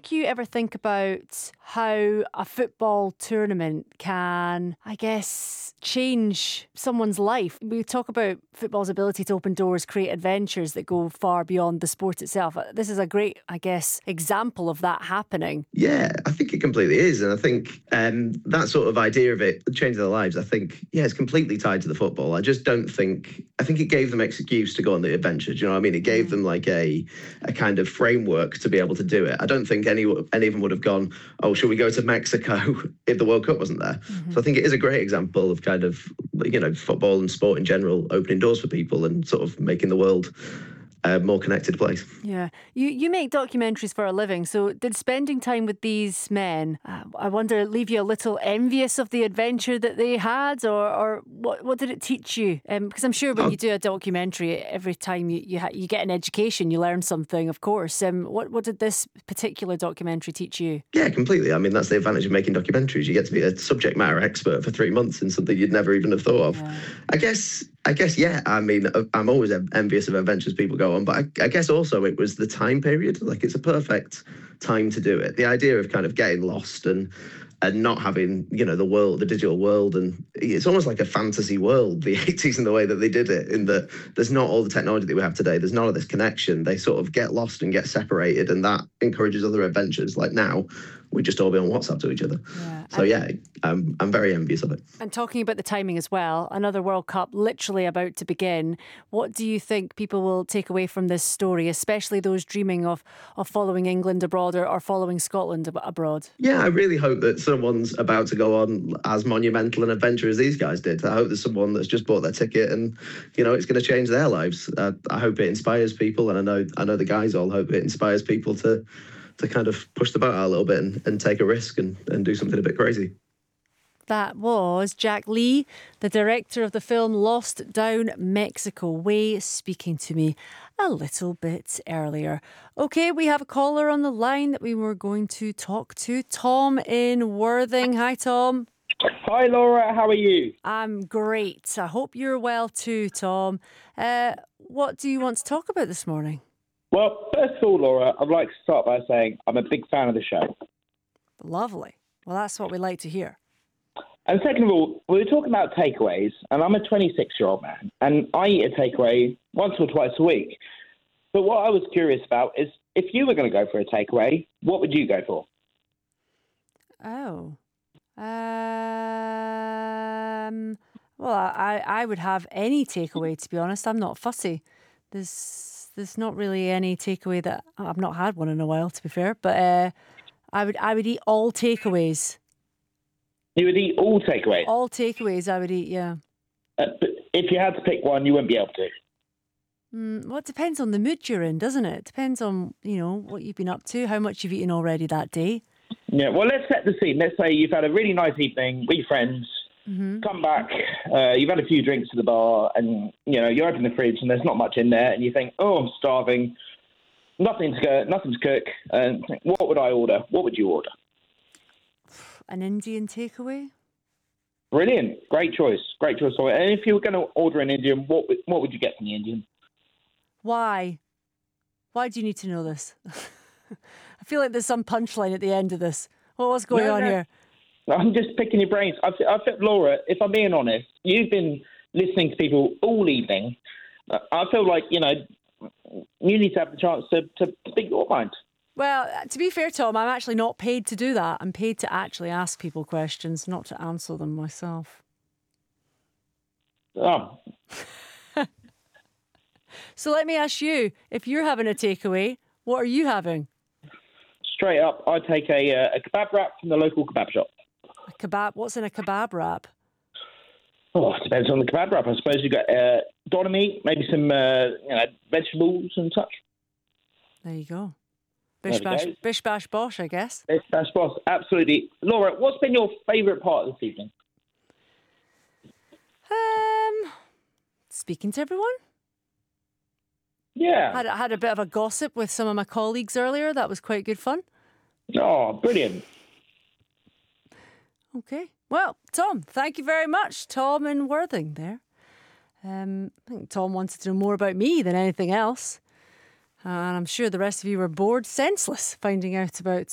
make you ever think about how a football tournament can, I guess, change someone's life? We talk about football's ability to open doors, create adventures that go far beyond the sport itself. This is a great, I guess, example of that happening. Yeah, I think it completely is. And I think that sort of idea of it changing their lives, I think, it's completely tied to the football. I think it gave them excuse to go on the adventure. Do you know what I mean? It gave them like a kind of framework to be able to do it. I don't think any of them would have gone, oh, should we go to Mexico if the World Cup wasn't there? So I think it is a great example of kind of, football and sport in general opening doors for people and sort of making the world a more connected place. Yeah. You make documentaries for a living, so did spending time with these men, I wonder, leave you a little envious of the adventure that they had, or what did it teach you? Because I'm sure when you do a documentary, every time you get an education, you learn something, of course. What did this particular documentary teach you? Yeah, completely. I mean, that's the advantage of making documentaries. You get to be a subject matter expert for 3 months in something you'd never even have thought of. Yeah. I guess, yeah. I mean, I'm always envious of adventures people go on, but I guess also it was the time period. Like, it's a perfect time to do it. The idea of kind of getting lost and not having, the digital world, and it's almost like a fantasy world, the 80s, and the way that they did it, in that there's not all the technology that we have today. There's none of this connection. They sort of get lost and get separated, and that encourages other adventures. Like now, we just all be on WhatsApp to each other. Yeah. So yeah, I'm very envious of it. And talking about the timing as well, another World Cup literally about to begin. What do you think people will take away from this story, especially those dreaming of following England abroad or following Scotland abroad? Yeah, I really hope that someone's about to go on as monumental an adventure as these guys did. I hope there's someone that's just bought their ticket and, it's going to change their lives. I hope it inspires people, and I know the guys all hope it inspires people to kind of push the boat out a little bit and take a risk and do something a bit crazy. That was Jack Lee, the director of the film Lost Down Mexico Way, speaking to me a little bit earlier. OK, we have a caller on the line that we were going to talk to. Tom in Worthing. Hi, Tom. Hi, Laura. How are you? I'm great. I hope you're well too, Tom. What do you want to talk about this morning? Well, first of all, Laura, I'd like to start by saying I'm a big fan of the show. Lovely. Well, that's what we like to hear. And second of all, we were talking about takeaways, and I'm a 26-year-old man, and I eat a takeaway once or twice a week. But what I was curious about is, if you were going to go for a takeaway, what would you go for? Oh. Well, I would have any takeaway, to be honest. I'm not fussy. There's not really any takeaway that I've not had one in a while, to be fair. But I would eat all takeaways. You would eat all takeaways? All takeaways I would eat, yeah. But if you had to pick one, you wouldn't be able to. Well, it depends on the mood you're in, doesn't it? It depends on, what you've been up to, how much you've eaten already that day. Yeah, well, let's set the scene. Let's say you've had a really nice evening with friends, come back, you've had a few drinks at the bar, and, you open the fridge and there's not much in there, and you think, oh, I'm starving, nothing to cook, and what would I order? What would you order? An Indian takeaway. Brilliant. Great choice. And if you were going to order an Indian, what would you get from the Indian? Why? Why do you need to know this? I feel like there's some punchline at the end of this. What's going on here? I'm just picking your brains. I feel, Laura, if I'm being honest, you've been listening to people all evening. I feel like, you need to have the chance to speak your mind. Well, to be fair, Tom, I'm actually not paid to do that. I'm paid to actually ask people questions, not to answer them myself. Oh. So let me ask you, if you're having a takeaway, what are you having? Straight up, I'd take a kebab wrap from the local kebab shop. A kebab? What's in a kebab wrap? Oh, it depends on the kebab wrap. I suppose you've got doner meat, maybe some vegetables and such. There you go. Bish bash bosh, I guess. Bish bash bosh, absolutely. Laura, what's been your favourite part of this evening? Speaking to everyone. Yeah. Had a bit of a gossip with some of my colleagues earlier. That was quite good fun. Oh, brilliant. Okay. Well, Tom, thank you very much. Tom in Worthing there. I think Tom wanted to know more about me than anything else. And I'm sure the rest of you were bored senseless finding out about